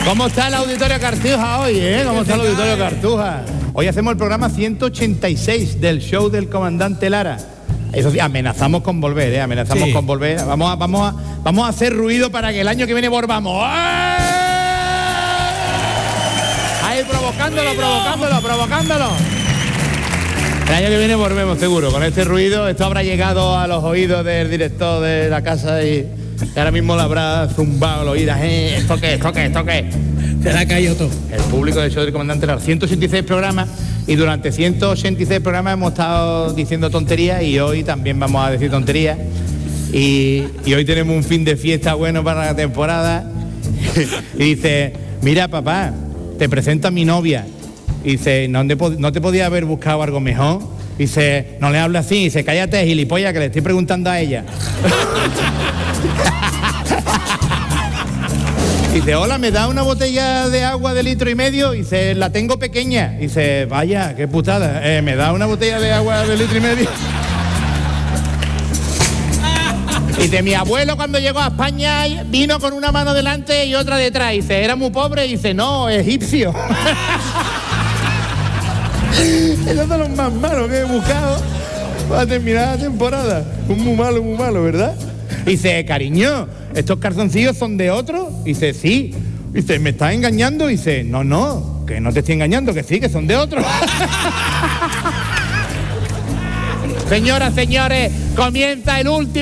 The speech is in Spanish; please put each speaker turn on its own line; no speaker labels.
¿Cómo está el Auditorio Cartuja hoy, ¿Cómo está el Auditorio Cartuja? Hoy hacemos el programa 186 del show del comandante Lara. Eso sí, amenazamos con volver, Amenazamos con volver. Vamos a hacer ruido para que el año que viene volvamos. Ahí provocándolo. El año que viene volvemos seguro. Con este ruido, esto habrá llegado a los oídos del director de la casa y ahora mismo le habrá zumbado al oído. ¿Esto qué?
Se le ha caído todo.
El público del show del comandante Lara, 186 programas, y durante 186 programas hemos estado diciendo tonterías y hoy también vamos a decir tonterías. Y hoy tenemos un fin de fiesta bueno para la temporada. Y dice, mira papá, te presento a mi novia. Y dice, ¿no te podía haber buscado algo mejor? Dice, no le hables así. Dice, cállate, gilipollas, que le estoy preguntando a ella. Dice, hola, ¿me da una botella de agua de 1,5 litros? Dice, la tengo pequeña. Dice, vaya, qué putada. ¿Me da una botella de agua de 1,5 litros? Dice, mi abuelo cuando llegó a España vino con una mano delante y otra detrás. Dice, era muy pobre. Dice, no, egipcio. Esos son los más malos que he buscado para terminar la temporada. Muy malo, ¿verdad? Dice, cariño, ¿estos calzoncillos son de otro? Dice, sí. Dice, ¿me estás engañando? Dice, no, que no te estoy engañando, que sí, que son de otro. Señoras, señores, comienza el último